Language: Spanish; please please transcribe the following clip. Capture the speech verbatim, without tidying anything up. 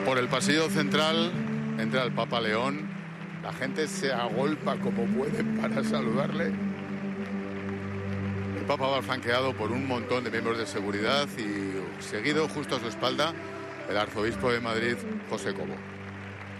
Por el pasillo central entra el Papa León. La gente se agolpa como puede para saludarle. El Papa va flanqueado por un montón de miembros de seguridad y seguido, justo a su espalda, el arzobispo de Madrid, José Cobo.